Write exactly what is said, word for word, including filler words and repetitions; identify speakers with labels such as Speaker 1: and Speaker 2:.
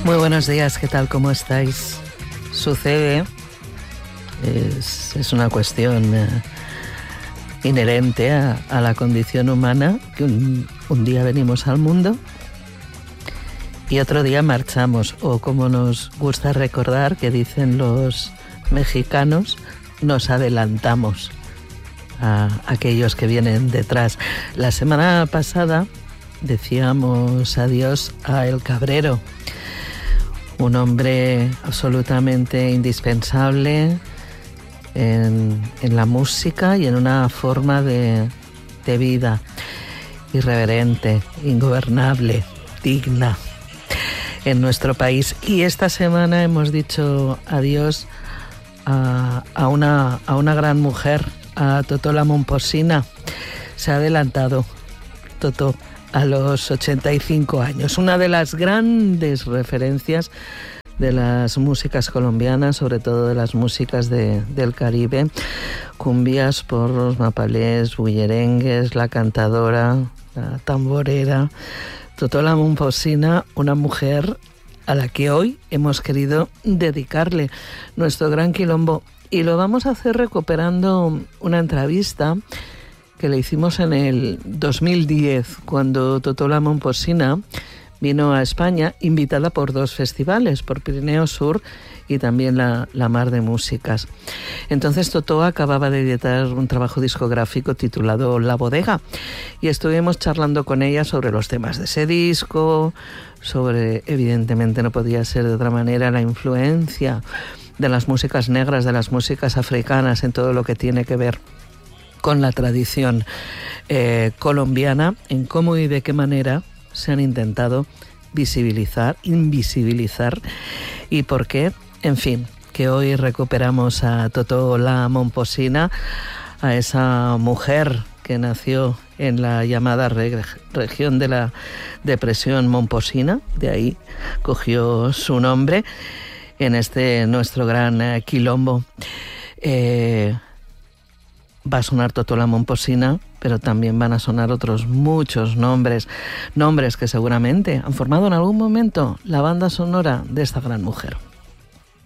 Speaker 1: Muy buenos días, ¿qué tal? ¿Cómo estáis? Sucede, es, es una cuestión eh, inherente a, a la condición humana, que un, un día venimos al mundo y otro día marchamos, o como nos gusta recordar, que dicen los mexicanos, nos adelantamos a aquellos que vienen detrás. La semana pasada decíamos adiós a El Cabrero, un hombre absolutamente indispensable en, en la música y en una forma de, de vida irreverente, ingobernable, digna en nuestro país. Y esta semana hemos dicho adiós a, a, una, a una gran mujer, a Totó la Momposina. Se ha adelantado Totó a los ochenta y cinco años, una de las grandes referencias de las músicas colombianas, sobre todo de las músicas de, del Caribe, cumbias, porros, mapalés, bullerengues, la cantadora, la tamborera, Totó la Momposina, una mujer a la que hoy hemos querido dedicarle nuestro gran quilombo, y lo vamos a hacer recuperando una entrevista que le hicimos en el dos mil diez, cuando Totó la Momposina vino a España, invitada por dos festivales, por Pirineo Sur y también la, la Mar de Músicas. Entonces Totó acababa de editar un trabajo discográfico titulado La Bodega, y estuvimos charlando con ella sobre los temas de ese disco, sobre, evidentemente no podía ser de otra manera, la influencia de las músicas negras, de las músicas africanas en todo lo que tiene que ver con la tradición eh, colombiana, en cómo y de qué manera se han intentado visibilizar, invisibilizar, y por qué, en fin, que hoy recuperamos a Totó la Momposina, a esa mujer que nació en la llamada re- región de la Depresión Momposina, de ahí cogió su nombre en este nuestro gran eh, quilombo. Eh, Va a sonar Totó la Momposina, pero también van a sonar otros muchos nombres, nombres que seguramente han formado en algún momento la banda sonora de esta gran mujer.